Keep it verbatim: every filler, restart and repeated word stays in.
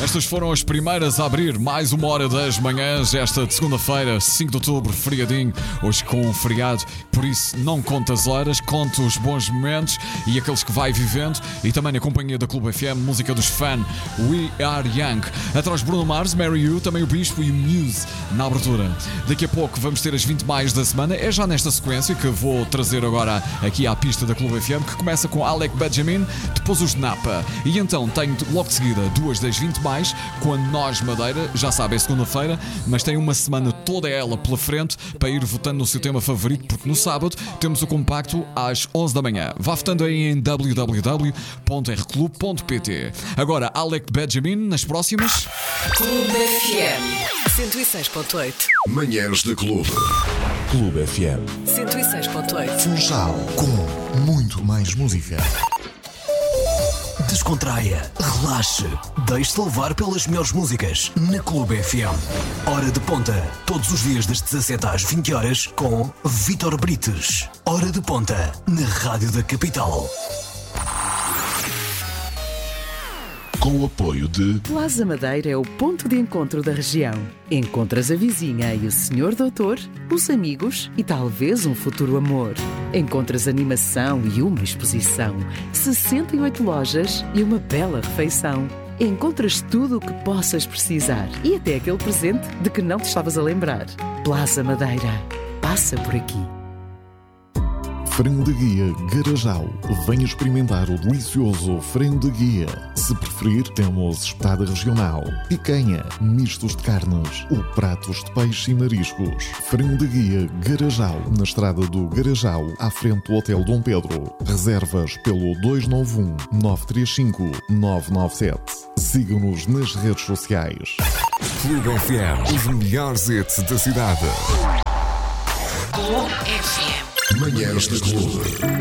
Estas foram as primeiras a abrir mais uma hora das manhãs, esta de segunda-feira, cinco de outubro, feriadinho, hoje com um feriado, por isso não conta as horas, conta os bons momentos e aqueles que vai vivendo, e também na companhia da Clube F M, música dos Fan, We Are Young. Atrás Bruno Mars, Mary You, também o Bispo e o Muse na abertura. Daqui a pouco vamos ter as vinte mais da semana, é já nesta sequência que vou trazer agora aqui à pista da Clube F M, que começa com Alec Benjamin, depois os Napa, e então tenho logo de seguida duas das vinte mais, com a Nós Madeira, já sabe, é segunda-feira, mas tem uma semana toda ela pela frente para ir votando no seu tema favorito, porque no sábado temos o compacto às onze da manhã. Vá votando aí em w w w ponto r clube ponto p t. Agora, Alec Benjamin nas próximas. Clube F M cento e seis ponto oito. Manhãs de Clube. Clube F M cento e seis ponto oito. Funchal com muito mais música. Descontraia, relaxe, deixe-se levar pelas melhores músicas na Clube F M. Hora de Ponta, todos os dias das dezassete às vinte horas com Vítor Brites. Hora de Ponta, na Rádio da Capital. Com o apoio de Plaza Madeira é o ponto de encontro da região. Encontras a vizinha e o senhor doutor, os amigos e talvez um futuro amor. Encontras animação e uma exposição, sessenta e oito lojas e uma bela refeição. Encontras tudo o que possas precisar e até aquele presente de que não te estavas a lembrar. Plaza Madeira. Passa por aqui. Frango de Guia Garajal. Venha experimentar o delicioso frango de guia. Se preferir, temos espetada regional, picanha, mistos de carnes ou pratos de peixe e mariscos. Frango de Guia Garajal, na estrada do Garajal, à frente do Hotel Dom Pedro. Reservas pelo dois nove um, nove três cinco, nove nove sete. Sigam-nos nas redes sociais. Clube F M, os melhores hits da cidade. Clube F M. Manhãs de Clube.